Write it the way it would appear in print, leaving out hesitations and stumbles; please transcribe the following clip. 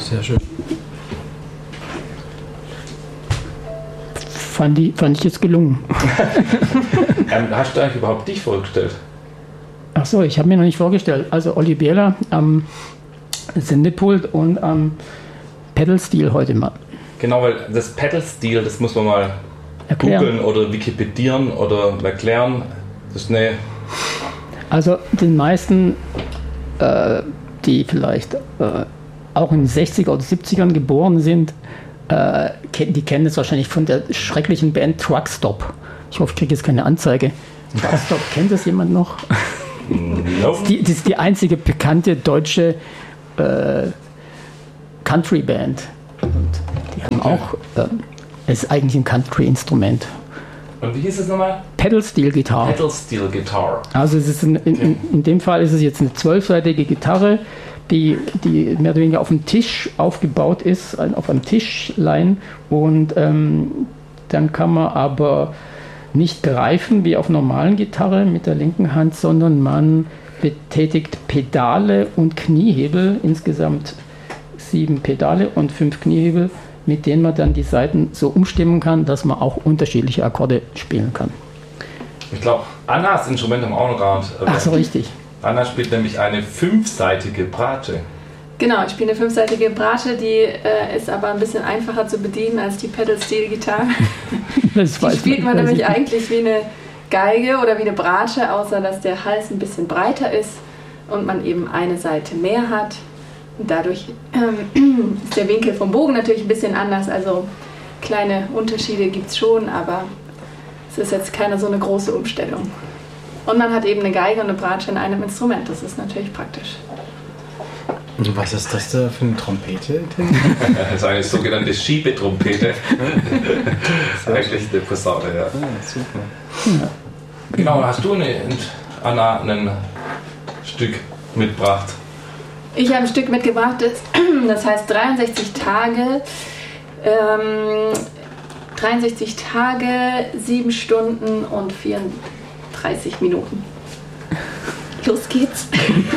Sehr schön. Fand ich jetzt gelungen. Hast du eigentlich überhaupt dich vorgestellt? Ach so, ich habe mir noch nicht vorgestellt. Also Olli Bieler am Sendepult und am Pedal-Steel heute mal. Genau, weil das Pedal-Steel, das muss man mal googeln oder wikipedieren oder erklären. Das ist Also den meisten, die vielleicht auch in den 60er oder 70ern geboren sind, die kennen es wahrscheinlich von der schrecklichen Band Truckstop. Ich hoffe, ich kriege jetzt keine Anzeige. Truckstop, kennt das jemand noch? Nope. Das ist die einzige bekannte deutsche Country-Band. Und die haben auch, es ist eigentlich ein Country-Instrument. Und wie hieß es nochmal? Pedal-Steel-Gitarre. Pedal-Steel-Gitarre. Also es ist in dem Fall ist es jetzt eine 12-seitige Gitarre, die mehr oder weniger auf dem Tisch aufgebaut ist, auf einem Tischlein. Und dann kann man aber nicht greifen wie auf normalen Gitarre mit der linken Hand, sondern man betätigt Pedale und Kniehebel, insgesamt 7 Pedale und 5 Kniehebel, mit denen man dann die Saiten so umstimmen kann, dass man auch unterschiedliche Akkorde spielen kann. Ich glaube, Annas Instrument haben wir auch noch gar nicht erwähnt. Ach so, richtig. Anna spielt nämlich eine 5-seitige Bratsche. Genau, ich spiele eine 5-seitige Bratsche, die ist aber ein bisschen einfacher zu bedienen als die Pedal-Steel-Gitarre. Die spielt man nämlich eigentlich wie eine Geige oder wie eine Bratsche, außer dass der Hals ein bisschen breiter ist und man eben eine Seite mehr hat. Und dadurch ist der Winkel vom Bogen natürlich ein bisschen anders. Also kleine Unterschiede gibt es schon, aber es ist jetzt keine so eine große Umstellung. Und man hat eben eine Geige und eine Bratsche in einem Instrument. Das ist natürlich praktisch. Was ist das da für eine Trompete? Das ist eine sogenannte Schiebetrompete. Das ist eigentlich eine Posaune, ja. Super. Ja. Genau, hast du Anna ein Stück mitgebracht? Ich habe ein Stück mitgebracht, das heißt 63 Tage, 7 Stunden und 34 Minuten. Los geht's.